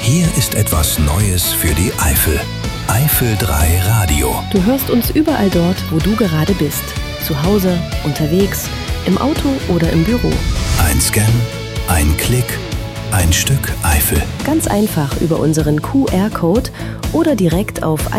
Hier ist etwas Neues für die Eifel. Eifel 3 Radio. Du hörst uns überall dort, wo du gerade bist. Zu Hause, unterwegs, im Auto oder im Büro. Ein Scan, ein Klick, ein Stück Eifel. Ganz einfach über unseren QR-Code oder direkt auf